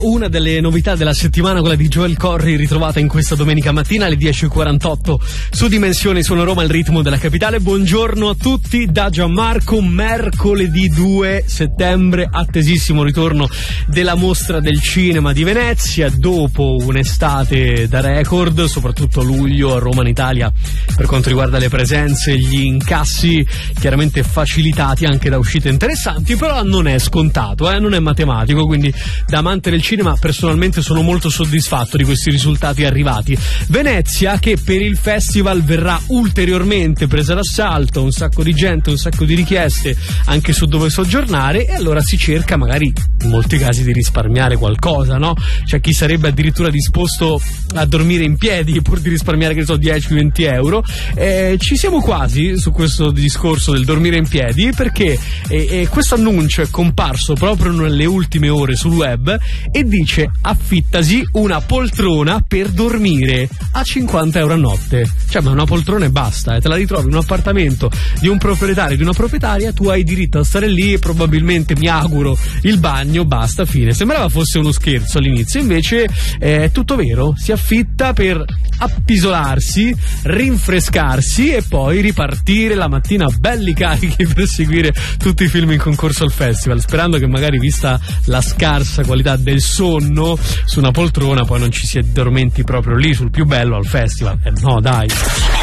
Una delle novità della settimana, quella di Joel Corry, ritrovata in questa domenica mattina alle 10.48 su Dimensioni Suono Roma, il ritmo della capitale. Buongiorno a tutti da Gianmarco. Mercoledì 2 settembre, attesissimo ritorno della Mostra del Cinema di Venezia, dopo un'estate da record, soprattutto luglio a Roma in Italia per quanto riguarda le presenze, gli incassi chiaramente facilitati anche da uscite interessanti, però non è scontato, non è matematico, quindi da amante del cinema personalmente sono molto soddisfatto di questi risultati arrivati. Venezia che per il festival verrà ulteriormente presa d'assalto, un sacco di gente, un sacco di richieste anche su dove soggiornare, e allora si cerca magari in molti casi di risparmiare qualcosa, no? C'è chi sarebbe addirittura disposto a dormire in piedi pur di risparmiare, che ne so, 10-20 euro. Ci siamo quasi su questo discorso del dormire in piedi, perché questo annuncio è comparso proprio nelle ultime ore sul web e dice: affittasi una poltrona per dormire a 50 euro a notte. Cioè, ma una poltrona e basta, te la ritrovi in un appartamento di un proprietario, di una proprietaria, tu hai diritto a stare lì e probabilmente, mi auguro, il bagno, basta, fine. Sembrava fosse uno scherzo all'inizio, invece è tutto vero. Si affitta per appisolarsi, rinfrescarsi e poi ripartire la mattina belli carichi per seguire tutti i film in concorso al festival, sperando che magari, vista la scarsa qualità del sonno su una poltrona, poi non ci si addormenti proprio lì sul più bello al festival. No, dai.